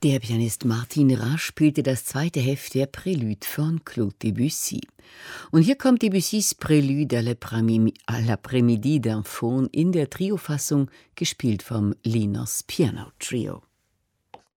Der Pianist Martin Rasch spielte das zweite Heft der Prélude von Claude Debussy. Und hier kommt Debussys Prélude à l'après-midi d'un Faune in der Trio-Fassung, gespielt vom Linos Piano Trio.